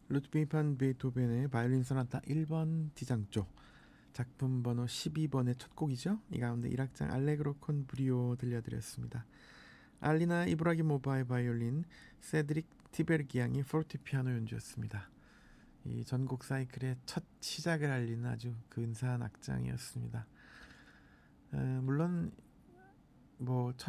루드비히 반 베토벤의 바이올린 소나타 1번 D장조, 작품 번호 12번의 첫 곡이죠. 이 가운데 1악장 알레그로 콘 브리오 들려드렸습니다. 알리나 이브라기모바의 바이올린, 세드릭 티베르기앙이 포르테피아노 연주였습니다. 이 전곡 사이클의 첫 시작을 알리는 아주 근사한 악장이었습니다. 물론 뭐